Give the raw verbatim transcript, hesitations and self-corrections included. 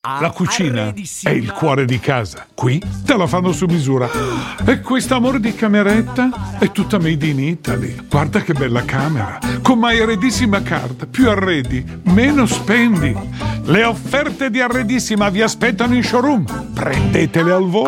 La cucina è il cuore di casa. Qui te la fanno su misura. E questo amore di cameretta è tutta made in Italy. Guarda che bella camera. Con My Arredissima Card. Più arredi, meno spendi. Le offerte di Arredissima vi aspettano in showroom. Prendetele al volo.